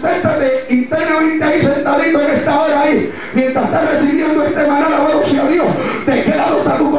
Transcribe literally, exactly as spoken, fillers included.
Contéstate internamente ahí, sentadito en esta hora ahí, mientras estás recibiendo este maná, alabado sea Dios. ¿De qué lado está tu